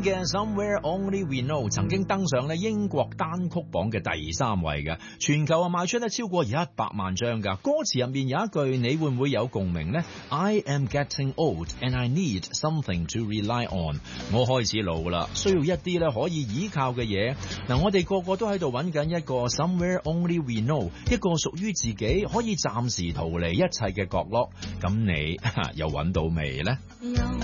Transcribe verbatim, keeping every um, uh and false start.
嘅 Somewhere Only We Know 曾經登上咧英國單曲榜嘅第三位嘅，全球啊賣出咧超過一百萬張噶。歌詞入面有一句，你會唔會有共鳴呢？ I am getting old and I need something to rely on。 我開始老啦，需要一啲咧可以依靠嘅嘢。嗱，我哋個個都喺度揾緊一個 Somewhere Only We Know， 一個屬於自己可以暫時逃離一切嘅角落。咁你又揾到未呢？ 有